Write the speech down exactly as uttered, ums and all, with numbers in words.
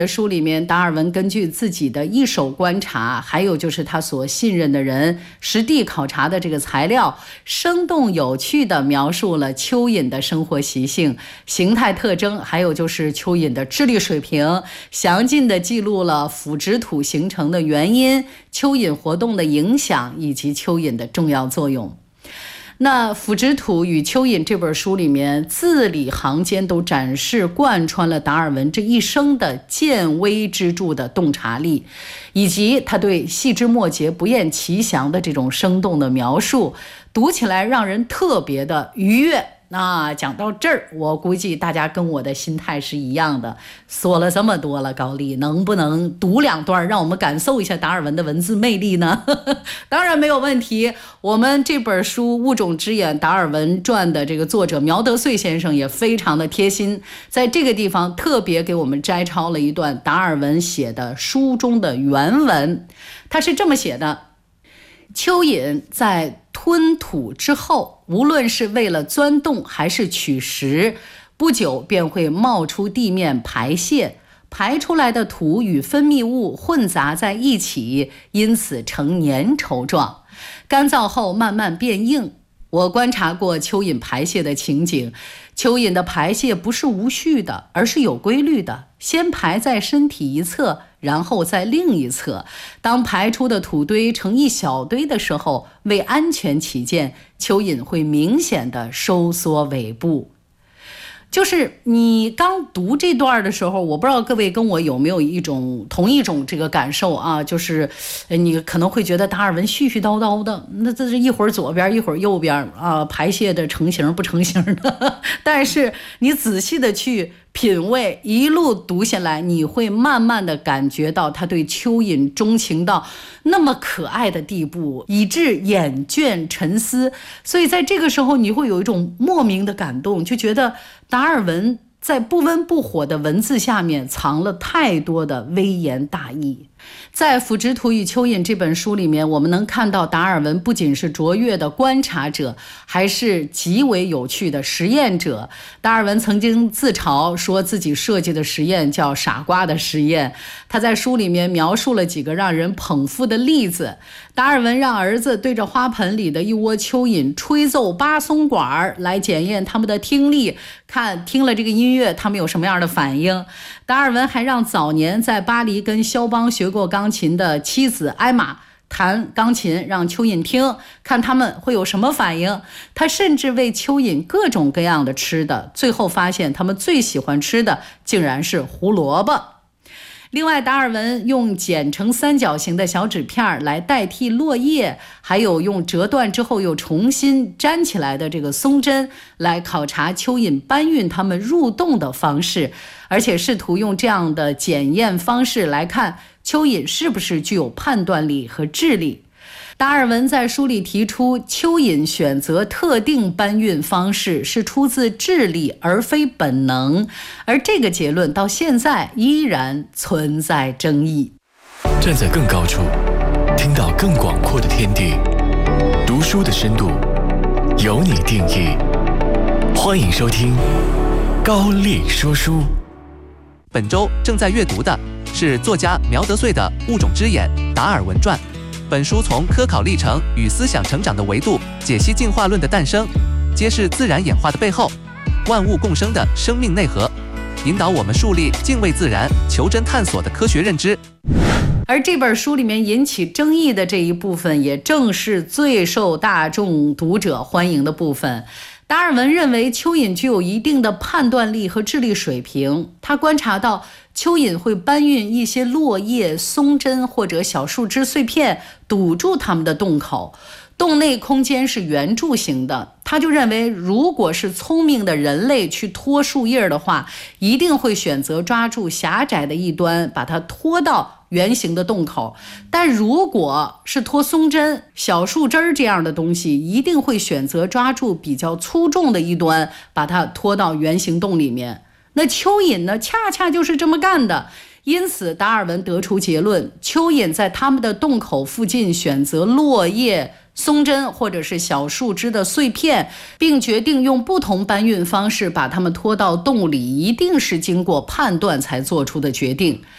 书里面，达尔文根据自己的一手观察，还有就是他所信任的人实地考察的这个材料，生动有趣地描述了蚯蚓的生活习性、形态特征，还有就是蚯蚓的智力水平，详尽地记录了腐殖土形成的原因、蚯蚓活动的影响以及蚯蚓的重要作用。那《腐殖土与蚯蚓》这本书里面，字里行间都展示贯穿了达尔文这一生的见微知著的洞察力，以及他对细枝末节不厌其详的这种生动的描述，读起来让人特别的愉悦。那讲到这儿，我估计大家跟我的心态是一样的。说了这么多了，高丽能不能读两段让我们感受一下达尔文的文字魅力呢？当然没有问题。我们这本书《物种之眼》达尔文传的这个作者苗德穗先生也非常的贴心，在这个地方特别给我们摘抄了一段达尔文写的书中的原文。他是这么写的：蚯蚓在吞土之后，无论是为了钻洞还是取食，不久便会冒出地面排泄，排出来的土与分泌物混杂在一起，因此呈粘稠状，干燥后慢慢变硬。我观察过蚯蚓排泄的情景，蚯蚓的排泄不是无序的，而是有规律的，先排在身体一侧，然后在另一侧。当排出的土堆成一小堆的时候，为安全起见，蚯蚓会明显的收缩尾部。就是你刚读这段的时候，我不知道各位跟我有没有一种同一种这个感受啊，就是你可能会觉得达尔文絮絮叨叨的，那这是一会儿左边一会儿右边啊，排泄的成型不成型的。但是你仔细的去品味，一路读下来，你会慢慢的感觉到他对蚯蚓钟情到那么可爱的地步，以致眼倦沉思。所以在这个时候你会有一种莫名的感动，就觉得达尔文在不温不火的文字下面藏了太多的微言大义。在《腐殖土与蚯蚓》这本书里面，我们能看到达尔文不仅是卓越的观察者，还是极为有趣的实验者。达尔文曾经自嘲说自己设计的实验叫傻瓜的实验。他在书里面描述了几个让人捧腹的例子。达尔文让儿子对着花盆里的一窝蚯蚓吹奏巴松管来检验他们的听力，看听了这个音乐他们有什么样的反应。达尔文还让早年在巴黎跟肖邦学过钢琴的妻子艾玛弹钢琴，让蚯蚓听，看他们会有什么反应。他甚至喂蚯蚓各种各样的吃的，最后发现他们最喜欢吃的竟然是胡萝卜。另外，达尔文用剪成三角形的小纸片来代替落叶，还有用折断之后又重新粘起来的这个松针来考察蚯蚓搬运它们入洞的方式，而且试图用这样的检验方式来看蚯蚓是不是具有判断力和智力。达尔文在书里提出，蚯蚓选择特定搬运方式是出自智力而非本能，而这个结论到现在依然存在争议。 站在更高处，听到更广阔的天地，读书的深度由你定义。欢迎收听高丽说书。 本周正在阅读的是作家苗德穗的《物种之眼：达尔文传》。本书从科考历程与思想成长的维度解析进化论的诞生，揭示自然演化的背后，万物共生的生命内核，引导我们树立敬畏自然、求真探索的科学认知。 而这本书里面引起争议的这一部分，也正是最受大众读者欢迎的部分。达尔文认为蚯蚓具有一定的判断力和智力水平，他观察到蚯蚓会搬运一些落叶、松针或者小树枝碎片，堵住它们的洞口。洞内空间是圆柱形的，他就认为如果是聪明的人类去拖树叶的话，一定会选择抓住狭窄的一端，把它拖到圆形的洞口。但如果是拖松针、小树枝这样的东西，一定会选择抓住比较粗重的一端，把它拖到圆形洞里面。那蚯蚓呢，恰恰就是这么干的。因此达尔文得出结论，蚯蚓在它们的洞口附近选择落叶、松针或者是小树枝的碎片，并决定用不同搬运方式把它们拖到洞里，一定是经过判断才做出的决定。